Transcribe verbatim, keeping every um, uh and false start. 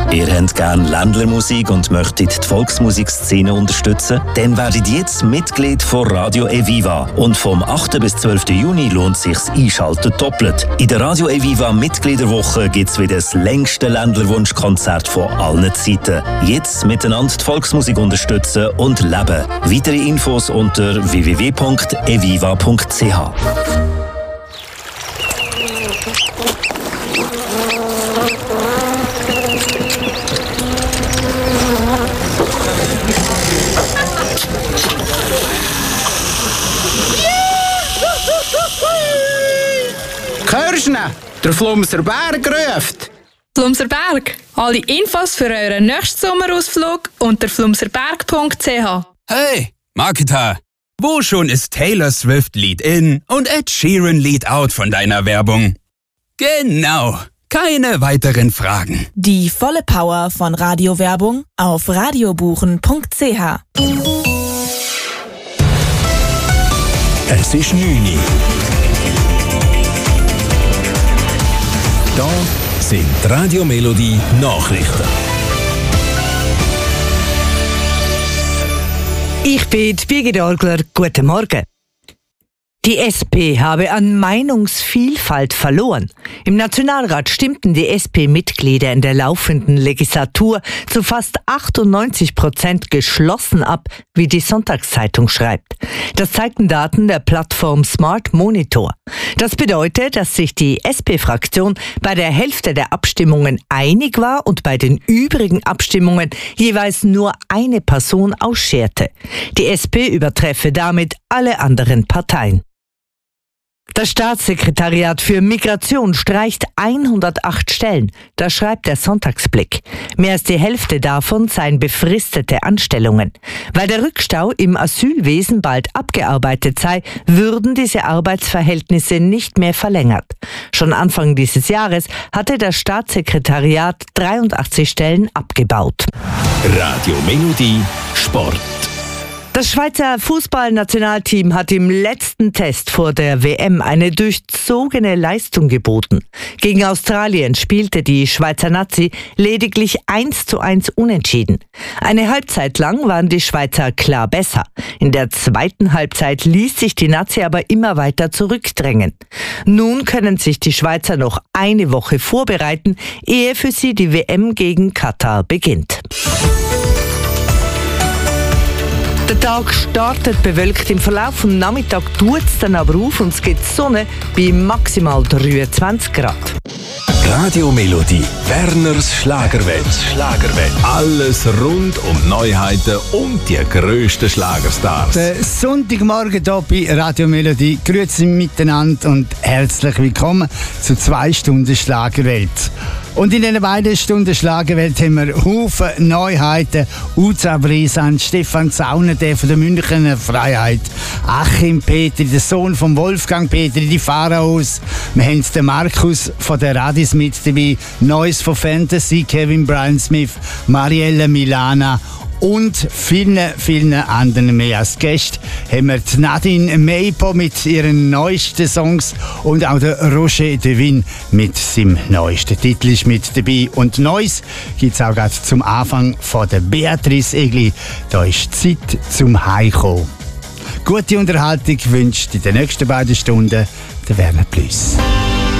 Ihr habt gerne Ländlermusik und möchtet die Volksmusikszene unterstützen? Dann werdet jetzt Mitglied von Radio Eviva. Und vom achten bis zwölften Juni lohnt sich's Einschalten doppelt. In der Radio Eviva Mitgliederwoche gibt's wieder das längste Ländlerwunschkonzert von allen Zeiten. Jetzt miteinander die Volksmusik unterstützen und leben. Weitere Infos unter w w w punkt eviva punkt c h. Hörst du ihn? Der Flumser Berg ruft. Flumser Berg. Alle Infos für euren nächsten Sommerausflug unter flumserberg punkt c h. Hey, Marketer. Wo schon ist Taylor Swift Lied in und Ed Sheeran Lied out von deiner Werbung? Genau. Keine weiteren Fragen. Die volle Power von Radiowerbung auf radiobuchen punkt c h. Es ist neun Uhr. Da sind die Radio Melodie Nachrichten. Ich bin Birgit Orgler. Guten Morgen. Die S P habe an Meinungsvielfalt verloren. Im Nationalrat stimmten die S P-Mitglieder in der laufenden Legislatur zu fast achtundneunzig Prozent geschlossen ab, wie die Sonntagszeitung schreibt. Das zeigten Daten der Plattform Smart Monitor. Das bedeutet, dass sich die S P-Fraktion bei der Hälfte der Abstimmungen einig war und bei den übrigen Abstimmungen jeweils nur eine Person ausscherte. Die S P übertreffe damit alle anderen Parteien. Das Staatssekretariat für Migration streicht hundertacht Stellen. Das schreibt der Sonntagsblick. Mehr als die Hälfte davon seien befristete Anstellungen. Weil der Rückstau im Asylwesen bald abgearbeitet sei, würden diese Arbeitsverhältnisse nicht mehr verlängert. Schon Anfang dieses Jahres hatte das Staatssekretariat dreiundachtzig Stellen abgebaut. Radio Melodie Sport. Das Schweizer Fußballnationalteam hat im letzten Test vor der W M eine durchzogene Leistung geboten. Gegen Australien spielte die Schweizer Nazi lediglich eins zu eins unentschieden. Eine Halbzeit lang waren die Schweizer klar besser. In der zweiten Halbzeit ließ sich die Nazi aber immer weiter zurückdrängen. Nun können sich die Schweizer noch eine Woche vorbereiten, ehe für sie die W M gegen Katar beginnt. Der Tag startet bewölkt, im Verlauf vom Nachmittag tut es dann aber auf und es gibt Sonne bei maximal dreiundzwanzig Grad. Radio Melodie, Werners Schlagerwelt. Schlagerwelt. Alles rund um Neuheiten und die grössten Schlagerstars. Der Sonntagmorgen hier bei Radio Melodie. Grüezi miteinander und herzlich willkommen zu zwei Stunden Schlagerwelt. Und in den beiden Stunden Schlagerwelt haben wir Haufen Neuheiten. Uza Brisant, Stefan Zauner, der von der Münchner Freiheit, Achim Petri, der Sohn von Wolfgang Petri, die Pharaos. Wir haben den Markus von der Radis mit dabei, Neues von Fantasy, Kevin Brian Smith, Mariella Milana und vielen, vielen anderen mehr. Als Gäste haben wir die Nadine Meipo mit ihren neuesten Songs und auch der Roger Devin mit seinem neuesten Titel ist mit dabei. Und Neues gibt es auch gerade zum Anfang von der Beatrice Egli. Da ist Zeit zum Heimkommen. Gute Unterhaltung wünscht in den nächsten beiden Stunden der Werner Plüss.